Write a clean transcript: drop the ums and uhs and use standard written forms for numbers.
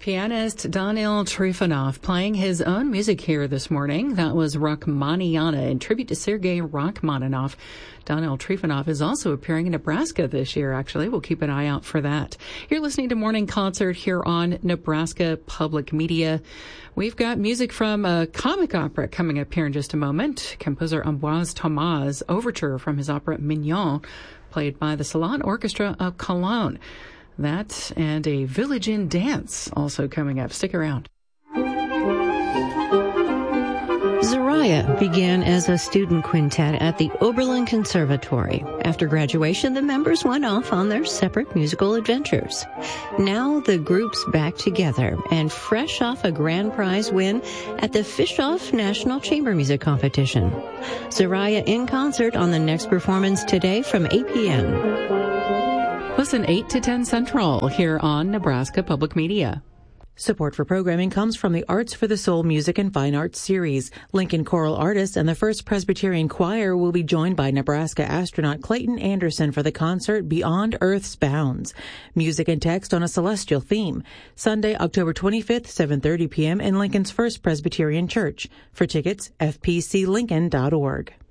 Pianist Daniil Trifonov playing his own music here this morning. That was Rachmaninoff in tribute to Sergei Rachmaninoff. Daniil Trifonov is also appearing in Nebraska this year, actually. We'll keep an eye out for that. You're listening to Morning Concert here on Nebraska Public Media. We've got music from a comic opera coming up here in just a moment. Composer Ambroise Thomas' overture from his opera Mignon, played by the Salon Orchestra of Cologne. That and a Village Inn dance also coming up. Stick around. Zaraya began as a student quintet at the Oberlin Conservatory. After graduation, the members went off on their separate musical adventures. Now the group's back together and fresh off a grand prize win at the Fischoff National Chamber Music Competition. Zaraya in concert on the next performance today from 8 p.m. Listen 8 to 10 Central here on Nebraska Public Media. Support for programming comes from the Arts for the Soul Music and Fine Arts Series. Lincoln Choral Artists and the First Presbyterian Choir will be joined by Nebraska astronaut Clayton Anderson for the concert Beyond Earth's Bounds. Music and text on a celestial theme. Sunday, October 25th, 7:30 p.m. in Lincoln's First Presbyterian Church. For tickets, fpclincoln.org.